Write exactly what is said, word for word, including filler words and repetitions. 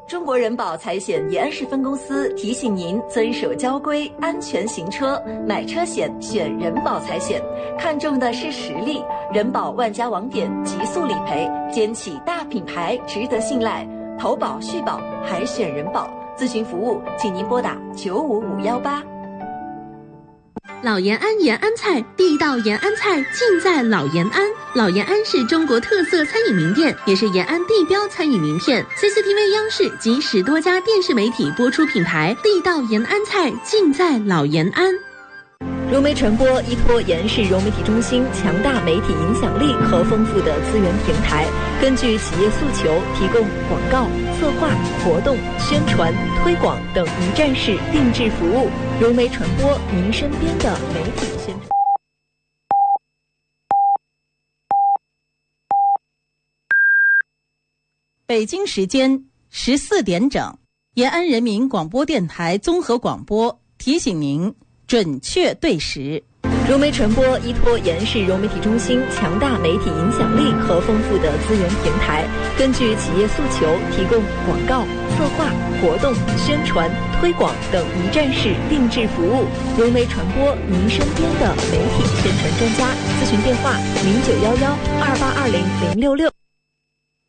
中国人保财险延安市分公司提醒您遵守交规，安全行车。买车险选人保财险，看重的是实力。人保万家网点，极速理赔，肩起大品牌，值得信赖。投保续保还选人保，咨询服务请您拨打九五五幺八。 老延安延安菜，地道延安菜尽在老延安。老延安是中国特色餐饮名店，也是延安地标餐饮名片。C C T V 央视及十多家电视媒体播出品牌，地道延安菜尽在老延安。 融媒传播依托延安市融媒体中心强大媒体影响力和丰富的资源平台，根据企业诉求，提供广告、策划、活动、宣传、推广等一站式定制服务。融媒传播，您身边的媒体宣传。 北京时间十四点整，延安人民广播电台综合广播提醒您准确对时。 融媒传播依托延安市融媒体中心强大媒体影响力和丰富的资源平台，根据企业诉求，提供广告、策划、活动、宣传、推广等一站式定制服务。融媒传播，您身边的媒体宣传专家。咨询电话：零九幺幺二八二零零六六。